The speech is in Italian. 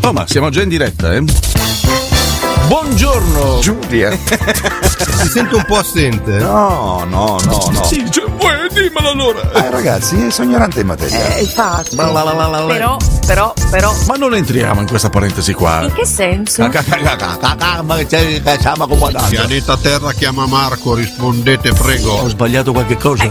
Oh, ma siamo già in diretta, eh? Buongiorno Giulia. Si sente un po' assente. No. Sì, cioè, dimmelo allora. Ragazzi, sono ignorante in materia. Infatti. Però. Però. Ma non entriamo in questa parentesi qua. In che senso? Pianeta Terra chiama Marco, rispondete prego. Ho sbagliato qualche cosa?